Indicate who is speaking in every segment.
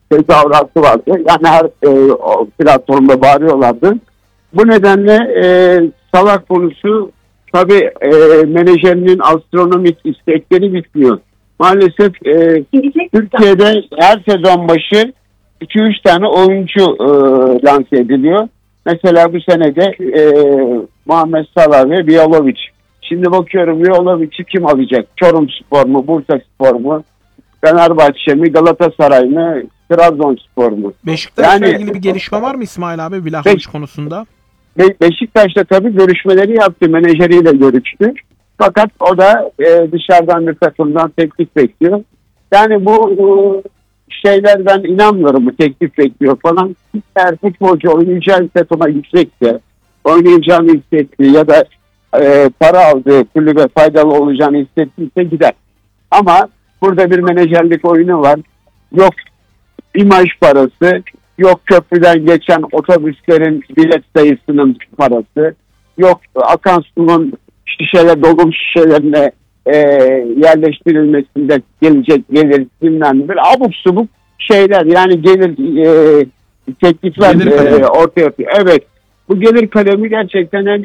Speaker 1: tezahüratı vardı. Yani her o platformda bağırıyorlardı. Bu nedenle Salah konusu tabii menajerinin astronomik istekleri bitmiyor. Maalesef Türkiye'de her sezon başı 2-3 tane oyuncu lanse ediliyor. Mesela bu senede Muhammed Salah ve Vlahovic. Şimdi bakıyorum Vlahovic'i kim alacak? Çorumspor mu, Bursaspor mu, Fenerbahçe mi, Galatasaray mı, Trabzonspor mu?
Speaker 2: Beşiktaş'la ilgili bir gelişme var mı İsmail abi Vlahovic konusunda?
Speaker 1: Beşiktaş'ta tabii görüşmeleri yaptı. Menajeriyle görüştü. Fakat o da dışarıdan bir takımdan teklif bekliyor. Yani bu şeyler ben inanmıyorum, bu teklif bekliyor falan. Eğer futbolcu oynayacağı takıma yüksekse, oynayacağını hissettiği ya da para aldığı kulübe faydalı olacağını hissettiyse gider. Ama burada bir menajerlik oyunu var. Yok imaj parası, yok köprüden geçen otobüslerin bilet sayısının parası, yok akan suyun dolum şişelerine yerleştirilmesinde gelir bilmem ne. Böyle abuk subuk şeyler, yani gelir teklifler ortaya atıyor. Evet, bu gelir kalemi gerçekten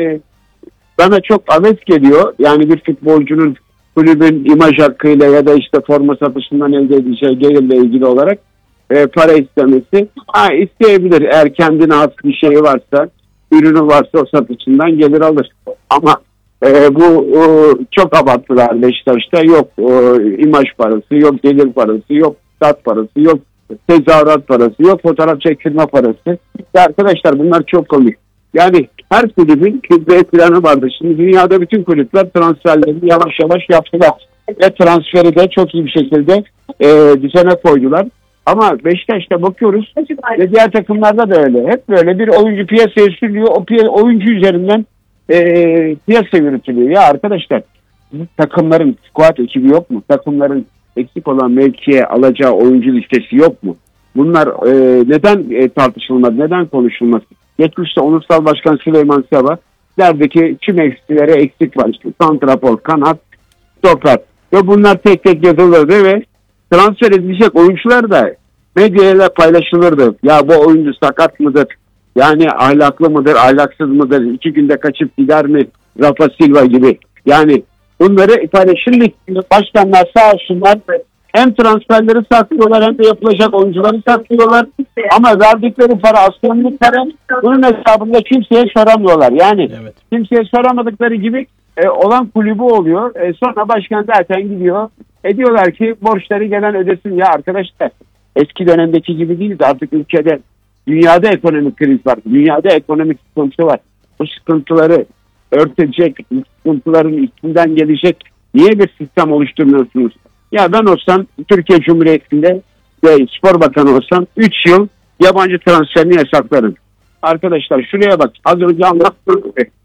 Speaker 1: bana çok aves geliyor. Yani bir futbolcunun kulübün imaj hakkıyla ya da işte forma satışından elde edeceği gelirle ilgili olarak para istemesi. İsteyebilir, eğer kendine has bir şey varsa, ürünü varsa o satışından gelir alır. Ama bu çok abarttılar Beşiktaş'ta. Yok imaj parası, yok gelir parası, yok stat parası, yok tezahürat parası, yok fotoğraf çektirme parası. Ya arkadaşlar, bunlar çok komik. Yani her kulübün bir planı vardı. Şimdi dünyada bütün kulüpler transferlerini yavaş yavaş yaptılar. Ve transferi de çok iyi bir şekilde düzene koydular. Ama Beşiktaş'ta bakıyoruz ve diğer takımlarda da öyle. Hep böyle bir oyuncu piyasaya sürüyor. O oyuncu üzerinden piyasa yürütülüyor. Ya arkadaşlar, takımların squad ekibi yok mu? Takımların eksik olan mevkiye alacağı oyuncu listesi yok mu? Bunlar neden tartışılmaz? Neden konuşulmaz? Geçmişte Onursal Başkan Süleyman Seba derdi ki şu mevkilere eksik var. İşte santrafor, kanat, stoper. Ve bunlar tek tek yazılırdı ve transfer edilecek oyuncular da medyayla paylaşılırdı. Ya bu oyuncu sakat mıdır? Yani ahlaklı mıdır, ahlaksız mıdır? 2 günde kaçıp gider mi? Rafa Silva gibi. Yani bunları paylaşılır. Başkanlar sağ olsunlar hem transferleri saklıyorlar hem de yapılacak oyuncuları saklıyorlar. Ama verdikleri para astronomik para, bunun hesabında kimseye soramıyorlar. Yani evet, kimseye soramadıkları gibi olan kulübü oluyor. Sonra başkan zaten gidiyor. Diyorlar ki borçları gelen ödesin. Ya arkadaşlar, eski dönemdeki gibi değiliz. Artık ülkede, dünyada ekonomik kriz var. Dünyada ekonomik sıkıntı var. Bu sıkıntıları örtecek, sıkıntıların üstünden gelecek niye bir sistem oluşturmuyorsunuz? Ya ben olsam, Türkiye Cumhuriyeti'nde ve spor bakanı olsam 3 yıl yabancı transferini yasaklarım. Arkadaşlar şuraya bak. Az önce anlattım.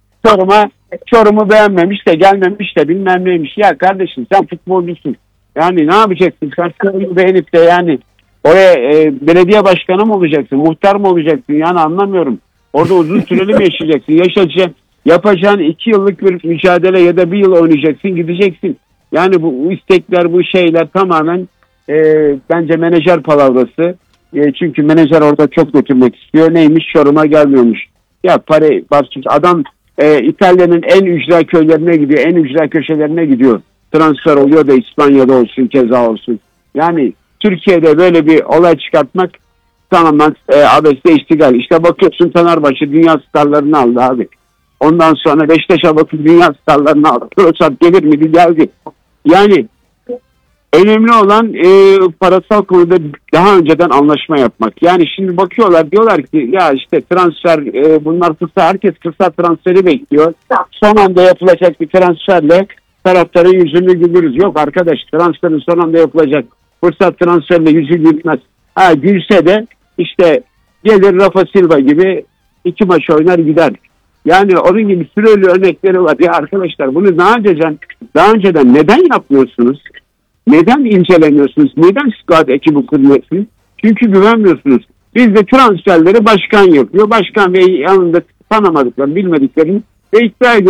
Speaker 1: Çorum'u beğenmemiş de gelmemiş de bilmem neymiş. Ya kardeşim, sen futbolcusun. Yani ne yapacaksın? Sen Çorum'u beğenip de yani oraya belediye başkanı mı olacaksın? Muhtar mı olacaksın? Yani anlamıyorum. Orada uzun süreli mi yaşayacaksın? Yapacağın 2 yıllık bir mücadele ya da 1 yıl oynayacaksın, gideceksin. Yani bu istekler, bu şeyler tamamen bence menajer palavrası. Çünkü menajer orada çok götürmek istiyor. Neymiş? Çorum'a gelmiyormuş. Ya parayı adam İtalya'nın en ücra köylerine gidiyor. En ücra köşelerine gidiyor. Transfer oluyor da İspanya'da olsun, keza olsun. Yani Türkiye'de böyle bir olay çıkartmak tamamen abesle iştigal. İşte bakıyorsun Fenerbahçe dünya starlarını aldı abi. Ondan sonra Beşiktaş'a bakıp dünya starlarını aldı. Fırsat gelir miydi? Geldi. Yani önemli olan parasal konuda daha önceden anlaşma yapmak. Yani şimdi bakıyorlar, diyorlar ki ya işte transfer, bunlar herkes fırsat transferi bekliyor. Son anda yapılacak bir transferle taraftarın yüzünü gülürüz. Yok arkadaş, transferin son anda yapılacak fırsat transferle yüzü gülmez. Gülse de işte gelir Rafa Silva gibi 2 maç oynar gider. Yani onun gibi süreli örnekleri var. Ya arkadaşlar, bunu daha önceden neden yapmıyorsunuz? Neden incelemiyorsunuz? Neden squad ekibi kurmuyorsunuz? Çünkü güvenmiyorsunuz. Bizde transferleri başkan yapıyor. Başkan ve yanında tanımadıklarını, bilmediklerini ve iddia ediyorum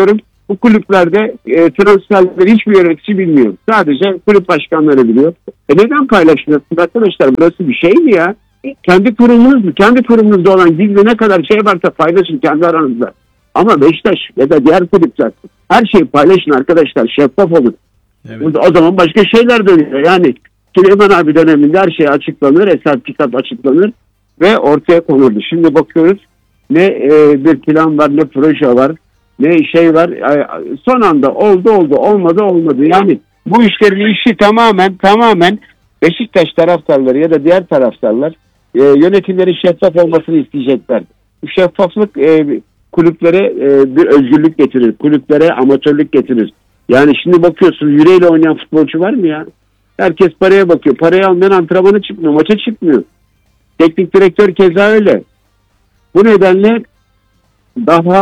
Speaker 1: Bu kulüplerde transferleri hiçbir yönetici bilmiyor. Sadece kulüp başkanları biliyor. Neden paylaşmıyorsunuz arkadaşlar? Burası bir şey mi ya? Kendi kurumunuz mu? Kendi kurumunuzda olan gizli ne kadar şey varsa paylaşın kendi aranızda. Ama Beşiktaş ya da diğer kulüpler her şeyi paylaşın arkadaşlar. Şeffaf olun.
Speaker 2: Evet.
Speaker 1: O zaman başka şeyler dönüyor. Yani Süleyman abi döneminde her şey açıklanır. Hesap kitap açıklanır ve ortaya konurdu. Şimdi bakıyoruz ne bir plan var, ne proje var, ne şey var. Son anda oldu olmadı. Yani bu işlerin işi tamamen Beşiktaş taraftarları ya da diğer taraftarlar yönetimlerin şeffaf olmasını isteyecekler. Bu şeffaflık kulüplere bir özgürlük getirir. Kulüplere amatörlük getirir. Yani şimdi bakıyorsun yüreğiyle oynayan futbolcu var mı ya? Herkes paraya bakıyor. Parayı almayan antrenmana çıkmıyor. Maça çıkmıyor. Teknik direktör keza öyle. Bu nedenle daha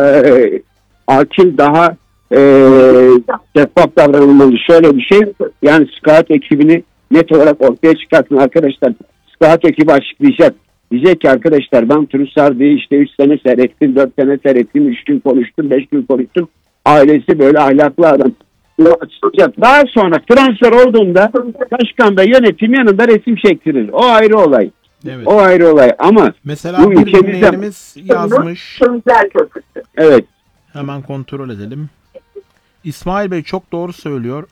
Speaker 1: akil, daha şeffaf davranılmalı. Şöyle bir şey, yani scout ekibini net olarak ortaya çıkartın arkadaşlar. Scout ekibi açıklayacak. Diyecek ki arkadaşlar ben Trossard'ı işte 3 sene seyrettim, 4 sene seyrettim, 3 gün konuştum, 5 gün konuştum. Ailesi böyle ahlaklı adam. Açılacak. Daha sonra transfer olduğunda başkan ve yönetim yanında resim çektirir. O ayrı olay.
Speaker 2: Evet.
Speaker 1: O ayrı olay ama
Speaker 2: Mesela bir dinleyenimiz yazmış.
Speaker 1: Evet.
Speaker 2: Hemen kontrol edelim. İsmail Bey çok doğru söylüyor.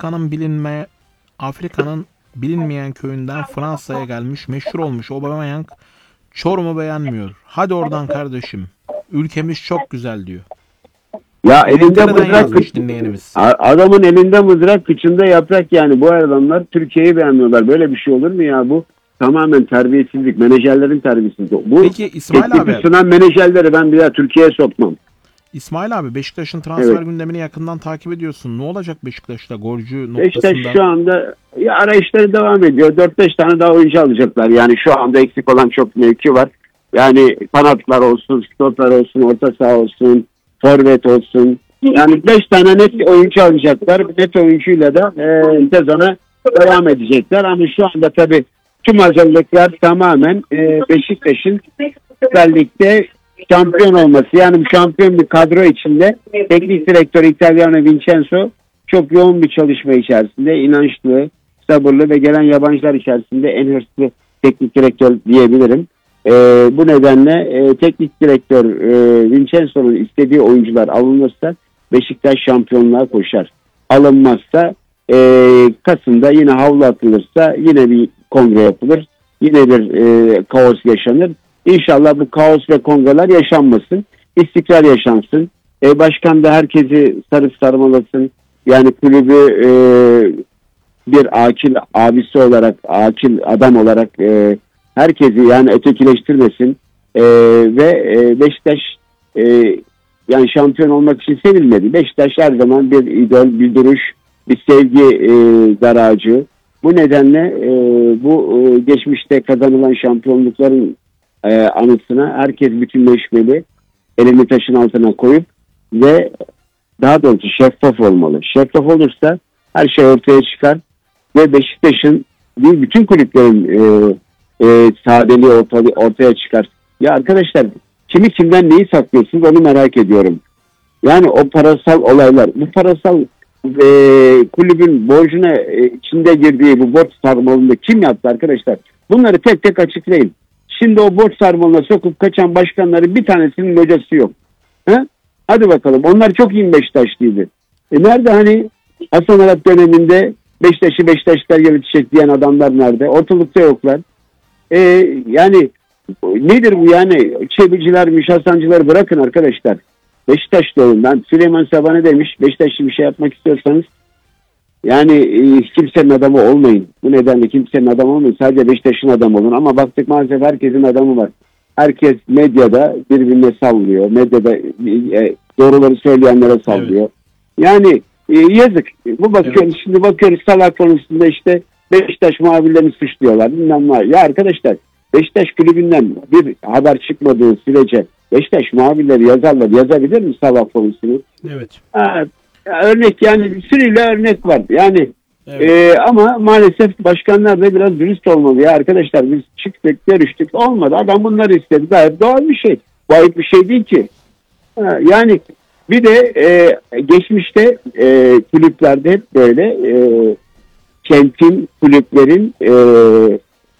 Speaker 2: Afrika'nın bilinmeyen köyünden Fransa'ya gelmiş, meşhur olmuş Aubameyang Çorum'u beğenmiyor. Hadi oradan kardeşim. Ülkemiz çok güzel diyor.
Speaker 1: Ya elinde
Speaker 2: İngiltere'den
Speaker 1: mızrak
Speaker 2: yazmış dinleyenimiz.
Speaker 1: adamın elinde mızrak kıçında yaprak, yani bu adamlar Türkiye'yi beğenmiyorlar. Böyle bir şey olur mu ya? Bu tamamen terbiyesizlik. Menajerlerin terbiyesizliği. Bu
Speaker 2: Peki İsmail abi.
Speaker 1: sunan menajerleri ben bir daha Türkiye'ye sokmam.
Speaker 2: İsmail abi Beşiktaş'ın transfer
Speaker 1: Evet.
Speaker 2: gündemini yakından takip ediyorsun. Ne olacak Beşiktaş'ta golcü
Speaker 1: Beşiktaş
Speaker 2: noktasında?
Speaker 1: şu anda arayışları devam ediyor. 4-5 tane daha oyuncu alacaklar. Yani şu anda eksik olan çok mevki var. Yani kanatlar olsun, stoper olsun, orta saha olsun, forvet olsun. Yani 5 tane net oyuncu alacaklar. Net oyuncuyla da sezona devam edecekler. Ama şu anda tabii tüm hazırlıklar tamamen Beşiktaş'ın Süper Lig'de şampiyon olması. Yani şampiyon bir kadro içinde teknik direktör İtalyanı Vincenzo çok yoğun bir çalışma içerisinde, inançlı, sabırlı ve gelen yabancılar içerisinde en hırslı teknik direktör diyebilirim. Bu nedenle teknik direktör Vincenzo'nun istediği oyuncular alınırsa Beşiktaş şampiyonluğa koşar. Alınmazsa Kasım'da yine havlu atılırsa yine bir kongre yapılır. Yine bir kaos yaşanır. İnşallah bu kaos ve kongreler yaşanmasın. İstikrar yaşansın. Başkan da herkesi sarıp sarmalasın. Yani kulübü bir akil abisi olarak, akil adam olarak herkesi yani ötekileştirmesin. Ve Beşiktaş yani şampiyon olmak için sevilmedi. Beşiktaş her zaman bir idol, bir duruş, bir sevgi garajı. Bu nedenle bu geçmişte kazanılan şampiyonlukların anısına herkes bütünleşmeli, elini taşın altına koyup ve daha doğrusu şeffaf olmalı. Şeffaf olursa her şey ortaya çıkar ve Beşiktaş'ın değil bütün kulüplerin sadeliği ortaya çıkar. Ya arkadaşlar kimi kimden neyi saklıyorsunuz onu merak ediyorum. Yani o parasal olaylar, bu parasal kulübün borcuna içinde girdiği bu borç sarmalını kim yaptı arkadaşlar? Bunları tek tek açıklayın. Şimdi o borç sarmalına sokup kaçan başkanların bir tanesinin hocası yok. He? Hadi bakalım. Onlar çok iyi Beşiktaşlıydı. Nerede hani Hasan Arat döneminde Beşiktaşlar yönetecek diyen adamlar nerede? Ortalıkta yoklar. Yani nedir bu yani? Çeviciler, Hasancıları bırakın arkadaşlar. Beşiktaşlı olun. Ben Süleyman Sabah ne demiş? Beşiktaşlı bir şey yapmak istiyorsanız yani kimsenin adamı olmayın. Bu nedenle kimsenin adamı olmayın. Sadece Beşiktaş'ın adamı olun. Ama baktık maalesef herkesin adamı var. Herkes medyada birbirine sallıyor. Medyada doğruları söyleyenlere sallıyor. Evet. Yani yazık. Bu bakıyoruz. Evet. Şimdi bakıyoruz Salah konusunda işte Beşiktaş muhabirlerini suçluyorlar. Bilmem ne. Ya arkadaşlar Beşiktaş kulübünden bir haber çıkmadığı sürece Beşiktaş muhabirleri yazabilir mi Salah konusunu?
Speaker 2: Evet.
Speaker 1: Örnek yani bir sürüyle örnek var. Yani evet. Ama maalesef başkanlar da biraz dürüst olmalı ya arkadaşlar. Biz çıktık, görüştük, olmadı. Adam bunları istedi. Gayet doğal bir şey. Bu ayıp bir şey değil ki. Yani Bir de geçmişte kulüplerde hep böyle kentin, kulüplerin